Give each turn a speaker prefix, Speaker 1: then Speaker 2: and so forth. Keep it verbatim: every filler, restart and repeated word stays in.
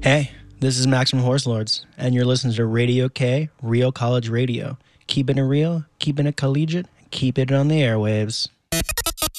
Speaker 1: Hey, this is Max from Horse Lords, and you're listening to Radio K, Real College Radio. Keeping it real, keeping it collegiate, keep it on the airwaves.